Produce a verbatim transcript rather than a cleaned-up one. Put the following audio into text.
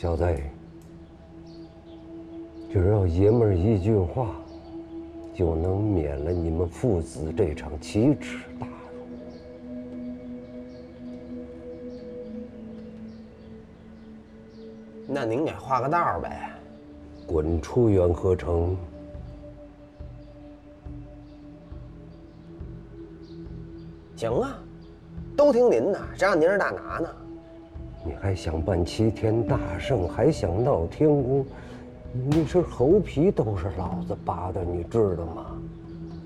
小子，只要爷们儿一句话，就能免了你们父子这场奇耻大辱。 那您给画个道儿呗。 滚出元和城！ 行啊，都听您的，谁让您是大拿呢？ 你还想办齐天大圣，还想闹天宫，你这猴皮都是老子扒的，你知道吗？